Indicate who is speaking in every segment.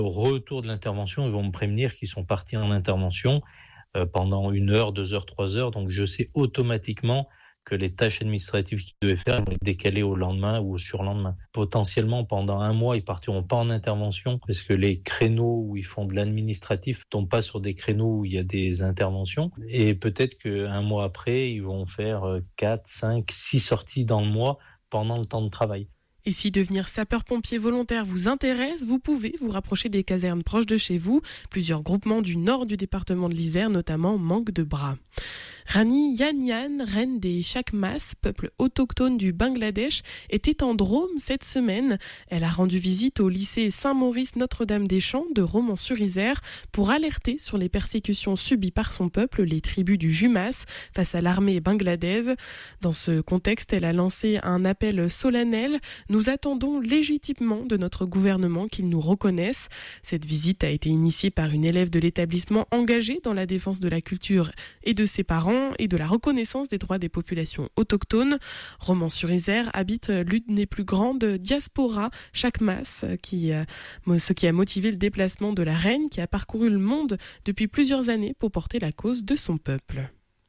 Speaker 1: Au retour de l'intervention, ils vont me prévenir qu'ils sont partis en intervention pendant 1 heure, 2 heures, 3 heures. Donc je sais automatiquement que les tâches administratives qu'ils devaient faire vont être décalées au lendemain ou au surlendemain. Potentiellement, pendant 1 mois, ils partiront pas en intervention parce que les créneaux où ils font de l'administratif tombent pas sur des créneaux où il y a des interventions. Et peut-être qu'1 mois après, ils vont faire 4, 5, 6 sorties dans le mois pendant le temps de travail.
Speaker 2: Et si devenir sapeur-pompier volontaire vous intéresse, vous pouvez vous rapprocher des casernes proches de chez vous. Plusieurs groupements du nord du département de l'Isère, notamment, manquent de bras. Rani Yanyan, reine des Chakmas, peuple autochtone du Bangladesh, était en Drôme cette semaine. Elle a rendu visite au lycée Saint-Maurice Notre-Dame-des-Champs de Romans-sur-Isère pour alerter sur les persécutions subies par son peuple, les tribus du Jumas, face à l'armée bangladaise. Dans ce contexte, elle a lancé un appel solennel. Nous attendons légitimement de notre gouvernement qu'il nous reconnaisse. Cette visite a été initiée par une élève de l'établissement engagée dans la défense de la culture et de ses parents et de la reconnaissance des droits des populations autochtones. Romans-sur-Isère habite l'une des plus grandes diasporas Chakmas, ce qui a motivé le déplacement de la reine qui a parcouru le monde depuis plusieurs années pour porter la cause de son peuple.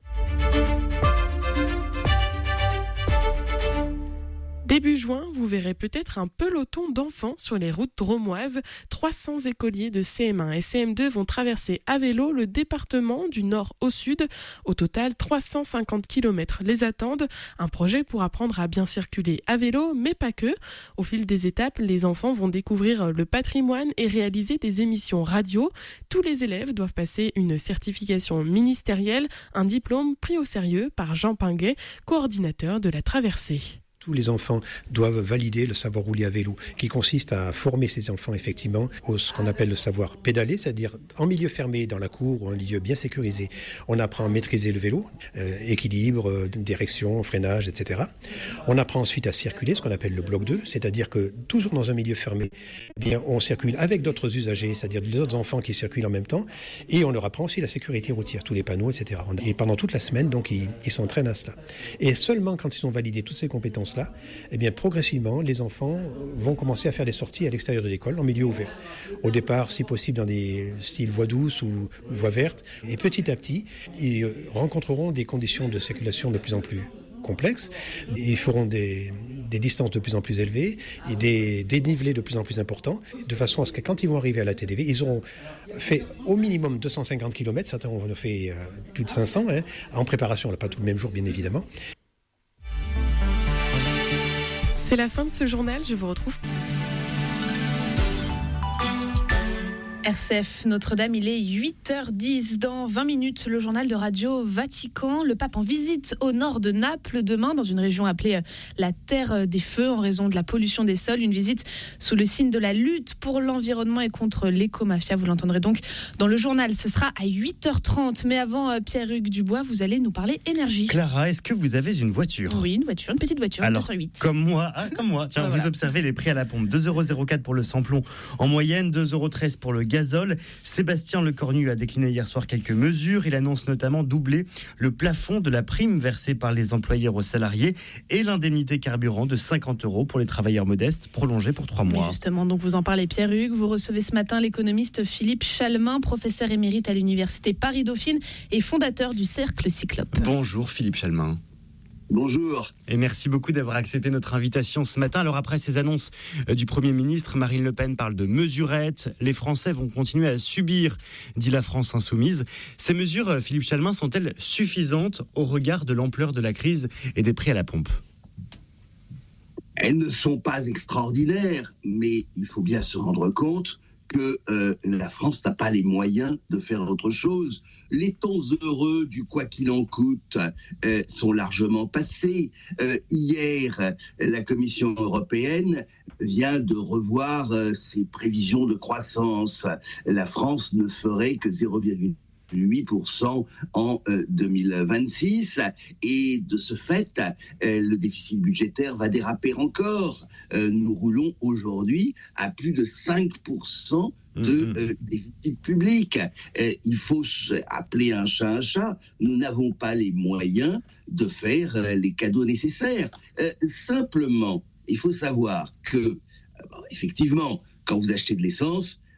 Speaker 2: Début juin, vous verrez peut-être un peloton d'enfants sur les routes drômoises. 300 écoliers de CM1 et CM2 vont traverser à vélo le département du nord au sud. Au total, 350 km les attendent. Un projet pour apprendre à bien circuler à vélo, mais pas que. Au fil des étapes, les enfants vont découvrir le patrimoine et réaliser des émissions radio. Tous les élèves doivent passer une certification ministérielle, un diplôme pris au sérieux par Jean Pinguet, coordinateur de la traversée.
Speaker 3: Tous les enfants doivent valider le savoir rouler à vélo, qui consiste à former ces enfants effectivement au ce qu'on appelle le savoir pédaler, c'est-à-dire en milieu fermé, dans la cour ou en milieu bien sécurisé. On apprend à maîtriser le vélo, équilibre, direction, freinage, etc. On apprend ensuite à circuler, ce qu'on appelle le bloc 2, c'est-à-dire que toujours dans un milieu fermé, eh bien, on circule avec d'autres usagers, c'est-à-dire d'autres enfants qui circulent en même temps, et on leur apprend aussi la sécurité routière, tous les panneaux, etc. Et pendant toute la semaine, donc, ils s'entraînent à cela. Et seulement quand ils ont validé toutes ces compétences, eh bien, progressivement, les enfants vont commencer à faire des sorties à l'extérieur de l'école, en milieu ouvert. Au départ, si possible, dans des styles voies douces ou voies vertes. Et petit à petit, ils rencontreront des conditions de circulation de plus en plus complexes. Ils feront des distances de plus en plus élevées et des dénivelés de plus en plus importants, de façon à ce que quand ils vont arriver à la TDV, ils auront fait au minimum 250 km, certains en ont fait plus de 500, en préparation, pas tout le même jour, bien évidemment.
Speaker 2: C'est la fin de ce journal, je vous retrouve.
Speaker 4: RCF Notre-Dame, il est 8h10. Dans 20 minutes, le journal de Radio Vatican. Le pape en visite au nord de Naples demain, dans une région appelée la Terre des Feux, en raison de la pollution des sols. Une visite sous le signe de la lutte pour l'environnement et contre l'écomafia. Vous l'entendrez donc dans le journal. Ce sera à 8h30. Mais avant, Pierre-Hugues Dubois, vous allez nous parler énergie.
Speaker 5: Clara, est-ce que vous avez une voiture ?
Speaker 4: Oui, une voiture, une petite voiture.
Speaker 5: Alors,
Speaker 4: 208.
Speaker 5: comme moi. Tiens,
Speaker 4: voilà.
Speaker 5: Vous observez les prix à la pompe. 2,04€ pour le samplon en moyenne, 2,13€ pour le gazole. Sébastien Lecornu a décliné hier soir quelques mesures. Il annonce notamment doubler le plafond de la prime versée par les employeurs aux salariés et l'indemnité carburant de 50€ pour les travailleurs modestes, prolongée pour 3 mois.
Speaker 4: Et justement, donc vous en parlez, Pierre-Hugues. Vous recevez ce matin l'économiste Philippe Chalmin, professeur émérite à l'université Paris-Dauphine et fondateur du Cercle Cyclope.
Speaker 5: Bonjour Philippe Chalmin.
Speaker 6: Bonjour.
Speaker 5: Et merci beaucoup d'avoir accepté notre invitation ce matin. Alors après ces annonces du Premier ministre, Marine Le Pen parle de mesurettes. Les Français vont continuer à subir, dit la France insoumise. Ces mesures, Philippe Chalmin, sont-elles suffisantes au regard de l'ampleur de la crise et des prix à la pompe ?
Speaker 6: Elles ne sont pas extraordinaires, mais il faut bien se rendre compte que la France n'a pas les moyens de faire autre chose. Les temps heureux du quoi qu'il en coûte sont largement passés. Hier, la Commission européenne vient de revoir ses prévisions de croissance. La France ne ferait que 0,8% en 2026 et de ce fait, le déficit budgétaire va déraper encore. Nous roulons aujourd'hui à plus de 5% de déficit public. Il faut appeler un chat. Nous n'avons pas les moyens de faire les cadeaux nécessaires. Simplement, il faut savoir que, effectivement, quand vous achetez de l'essence,